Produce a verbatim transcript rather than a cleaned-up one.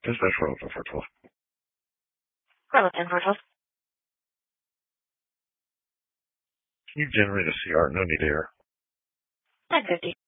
Dispatch Royal for twelve. Royal ten for twelve. Can you generate a C R? No need air. nine fifty.